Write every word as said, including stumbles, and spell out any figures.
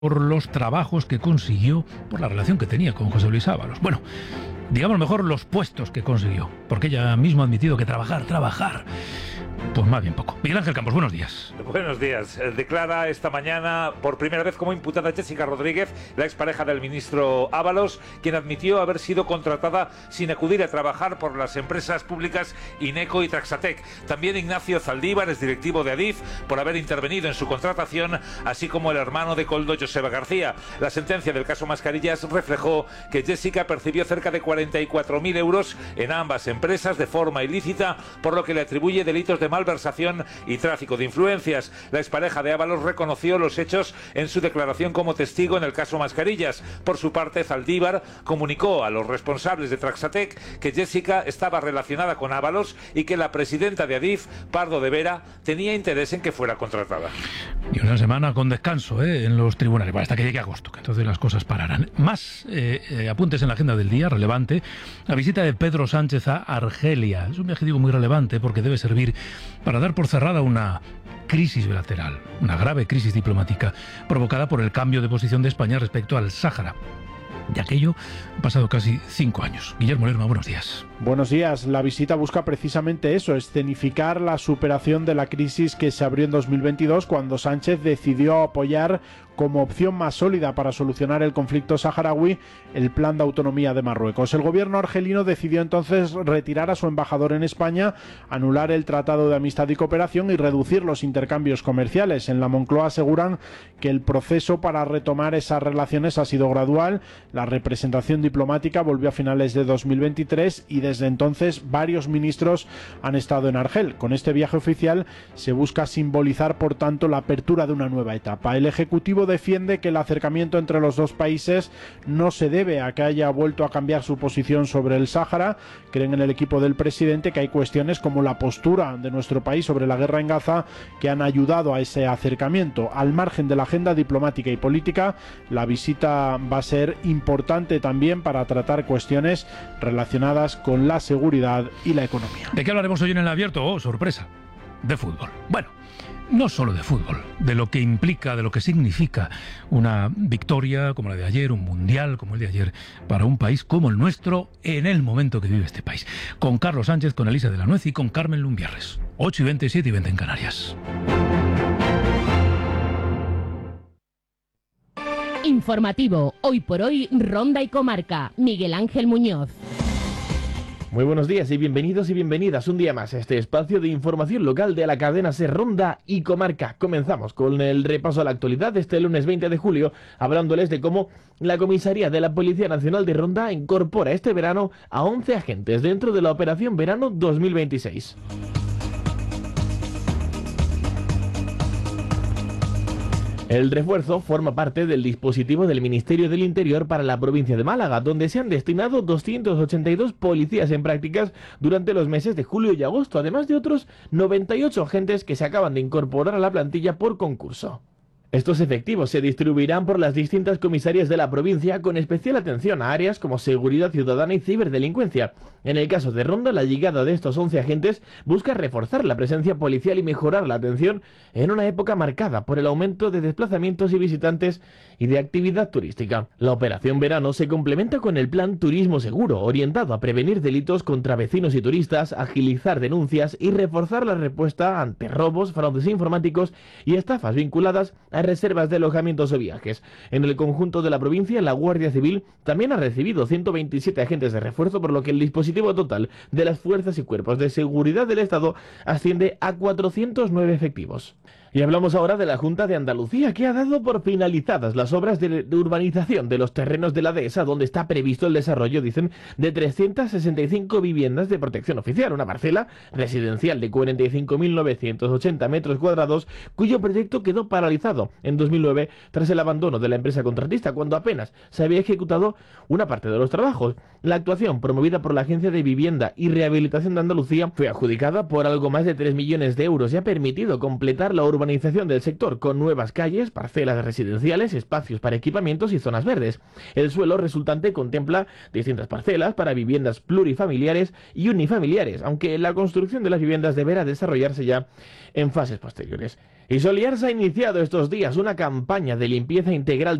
por los trabajos que consiguió, por la relación que tenía con José Luis Ábalos. Bueno, digamos mejor los puestos que consiguió, porque ella misma ha admitido que trabajar, trabajar, pues más bien poco. Miguel Ángel Campos, buenos días. Buenos días. Declara esta mañana por primera vez como imputada Jessica Rodríguez, la expareja del ministro Ábalos, quien admitió haber sido contratada sin acudir a trabajar por las empresas públicas Ineco y Traxatec. También Ignacio Zaldívar es directivo de Adif por haber intervenido en su contratación, así como el hermano de Koldo, Joseba García. La sentencia del caso Mascarillas reflejó que Jessica percibió cerca de cuarenta y cuatro mil euros en ambas empresas de forma ilícita, por lo que le atribuye delitos de malversación y tráfico de influencias. La expareja de Ábalos reconoció los hechos en su declaración como testigo en el caso Mascarillas. Por su parte, Zaldívar comunicó a los responsables de Traxatec que Jessica estaba relacionada con Ábalos y que la presidenta de Adif, Pardo de Vera, tenía interés en que fuera contratada. Y una semana con descanso ¿eh? en los tribunales, bueno, hasta que llegue agosto, que entonces las cosas pararán. Más eh, eh, apuntes en la agenda del día, relevante, la visita de Pedro Sánchez a Argelia. Es un viaje, digo, muy relevante porque debe servir para dar por cerrada una crisis bilateral, una grave crisis diplomática provocada por el cambio de posición de España respecto al Sáhara. De aquello han pasado casi cinco años. Guillermo Lerma, buenos días. Buenos días. La visita busca precisamente eso, escenificar la superación de la crisis que se abrió en dos mil veintidós cuando Sánchez decidió apoyar como opción más sólida para solucionar el conflicto saharaui el plan de autonomía de Marruecos. El gobierno argelino decidió entonces retirar a su embajador en España, anular el Tratado de Amistad y Cooperación y reducir los intercambios comerciales. En la Moncloa aseguran que el proceso para retomar esas relaciones ha sido gradual. La representación diplomática volvió a finales de dos mil veintitrés y desde entonces varios ministros han estado en Argel. Con este viaje oficial se busca simbolizar, por tanto, la apertura de una nueva etapa. El Ejecutivo defiende que el acercamiento entre los dos países no se debe a que haya vuelto a cambiar su posición sobre el Sáhara. Creen en el equipo del presidente que hay cuestiones como la postura de nuestro país sobre la guerra en Gaza que han ayudado a ese acercamiento. Al margen de la agenda diplomática y política, la visita va a ser importante también para tratar cuestiones relacionadas con la seguridad y la economía. ¿De qué hablaremos hoy en El Abierto? Oh, sorpresa, de fútbol. Bueno, no solo de fútbol, de lo que implica, de lo que significa una victoria como la de ayer, un mundial como el de ayer, para un país como el nuestro en el momento que vive este país. Con Carlos Sánchez, con Elisa de la Nuez y con Carmen Lumbierres. ocho y veinte, siete y veinte en Canarias. Informativo, hoy por hoy, Ronda y Comarca. Miguel Ángel Muñoz. Muy buenos días y bienvenidos y bienvenidas un día más a este espacio de información local de la cadena SER Ronda y Comarca. Comenzamos con el repaso a la actualidad de este lunes veinte de julio, hablándoles de cómo la comisaría de la Policía Nacional de Ronda incorpora este verano a once agentes dentro de la Operación Verano dos mil veintiséis. El refuerzo forma parte del dispositivo del Ministerio del Interior para la provincia de Málaga, donde se han destinado doscientos ochenta y dos policías en prácticas durante los meses de julio y agosto, además de otros noventa y ocho agentes que se acaban de incorporar a la plantilla por concurso. Estos efectivos se distribuirán por las distintas comisarías de la provincia con especial atención a áreas como seguridad ciudadana y ciberdelincuencia. En el caso de Ronda, la llegada de estos once agentes busca reforzar la presencia policial y mejorar la atención en una época marcada por el aumento de desplazamientos y visitantes y de actividad turística. La Operación Verano se complementa con el Plan Turismo Seguro, orientado a prevenir delitos contra vecinos y turistas, agilizar denuncias y reforzar la respuesta ante robos, fraudes informáticos y estafas vinculadas a reservas de alojamientos o viajes. En el conjunto de la provincia, la Guardia Civil también ha recibido ciento veintisiete agentes de refuerzo, por lo que el dispositivo total de las fuerzas y cuerpos de seguridad del Estado asciende a cuatrocientos nueve efectivos. Y hablamos ahora de la Junta de Andalucía, que ha dado por finalizadas las obras de urbanización de los terrenos de la dehesa, donde está previsto el desarrollo, dicen, de trescientas sesenta y cinco viviendas de protección oficial, una parcela residencial de cuarenta y cinco mil novecientos ochenta metros cuadrados, cuyo proyecto quedó paralizado en dos mil nueve tras el abandono de la empresa contratista, cuando apenas se había ejecutado una parte de los trabajos. La actuación, promovida por la Agencia de Vivienda y Rehabilitación de Andalucía, fue adjudicada por algo más de tres millones de euros y ha permitido completar la urbanización urbanización del sector, con nuevas calles, parcelas residenciales, espacios para equipamientos y zonas verdes. El suelo resultante contempla distintas parcelas para viviendas plurifamiliares y unifamiliares, aunque la construcción de las viviendas deberá desarrollarse ya en fases posteriores. Y Soliars ha iniciado estos días una campaña de limpieza integral